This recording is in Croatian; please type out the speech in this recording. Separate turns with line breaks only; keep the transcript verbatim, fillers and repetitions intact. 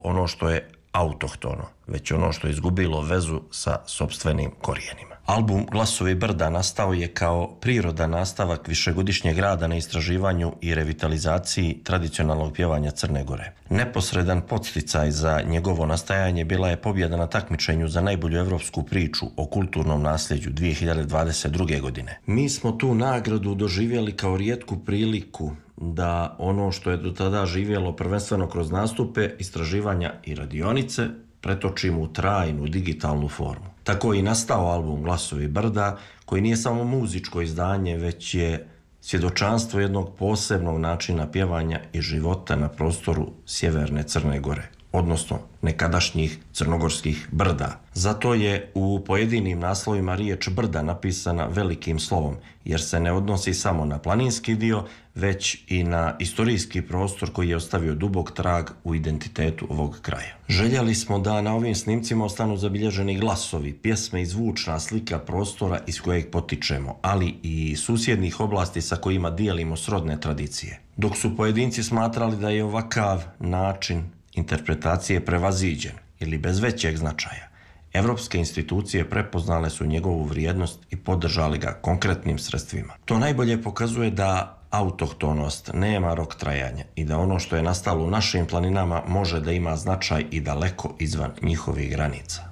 ono što je autohtono, već ono što je izgubilo vezu sa sopstvenim korijenima. Album Glasovi brda nastao je kao prirodan nastavak višegodišnjeg rada na istraživanju i revitalizaciji tradicionalnog pjevanja Crne Gore. Neposredan podsticaj za njegovo nastajanje bila je pobjeda na takmičenju za najbolju evropsku priču o kulturnom nasljeđu dvije hiljade dvadeset druge. godine. Mi smo tu nagradu doživjeli kao rijetku priliku da ono što je do tada živjelo prvenstveno kroz nastupe, istraživanja i radionice pretočimo u trajnu digitalnu formu. Tako je i nastao album Glasovi brda, koji nije samo muzičko izdanje, već je svjedočanstvo jednog posebnog načina pjevanja i života na prostoru sjeverne Crne Gore, odnosno nekadašnjih crnogorskih brda. Zato je u pojedinim naslovima riječ brda napisana velikim slovom, jer se ne odnosi samo na planinski dio, već i na istorijski prostor koji je ostavio dubok trag u identitetu ovog kraja. Željeli smo da na ovim snimcima ostanu zabilježeni glasovi, pjesme i zvučna slika prostora iz kojeg potičemo, ali i susjednih oblasti sa kojima dijelimo srodne tradicije. Dok su pojedinci smatrali da je ovakav način interpretacije prevaziđen ili bez većeg značaja, evropske institucije prepoznale su njegovu vrijednost i podržali ga konkretnim sredstvima. To najbolje pokazuje da autohtonost nema rok trajanja i da ono što je nastalo u našim planinama može da ima značaj i daleko izvan njihovih granica.